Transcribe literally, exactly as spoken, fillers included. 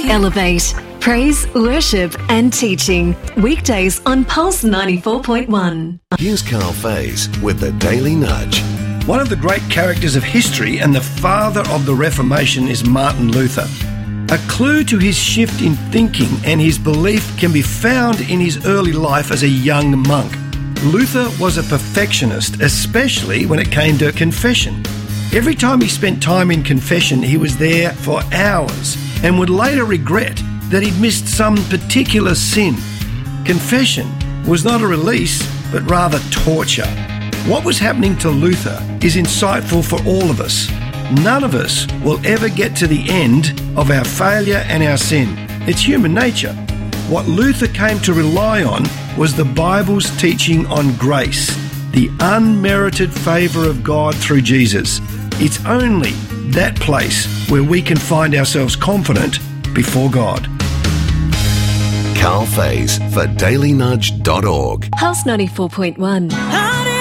Elevate. Praise, worship and teaching. Weekdays on Pulse ninety-four point one. Here's Carl Faze with the Daily Nudge. One of the great characters of history and the father of the Reformation is Martin Luther. A clue to his shift in thinking and his belief can be found in his early life as a young monk. Luther was a perfectionist, especially when it came to confession. Every time he spent time in confession, he was there for hours and would later regret that he'd missed some particular sin. Confession was not a release, but rather torture. What was happening to Luther is insightful for all of us. None of us will ever get to the end of our failure and our sin. It's human nature. What Luther came to rely on was the Bible's teaching on grace, the unmerited favour of God through Jesus. It's only that place where we can find ourselves confident before God. Carl Faze for daily nudge dot org. Pulse ninety-four point one.